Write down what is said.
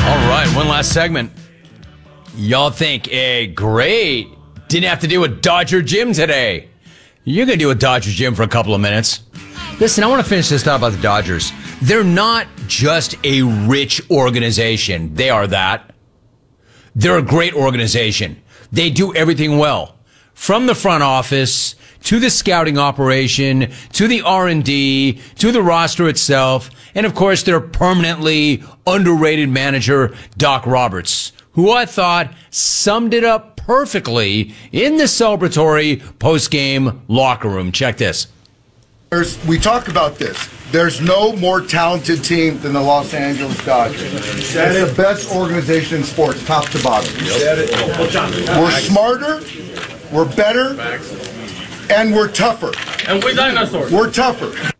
All right, one last segment. Y'all think, great. Didn't have to deal with Dodger Jim today. You're going to deal with Dodger Jim for a couple of minutes. Listen, I want to finish this thought about the Dodgers. They're not just a rich organization. They are that. They're a great organization. They do everything well. From the front office, to the scouting operation, to the R&D, to the roster itself, and of course their permanently underrated manager, Doc Roberts, who I thought summed it up perfectly in the celebratory post-game locker room. Check this. We talk about this. There's no more talented team than the Los Angeles Dodgers. It's the best organization in sports, top to bottom. We're smarter, we're better, and we're tougher. And we're dinosaurs. We're tougher.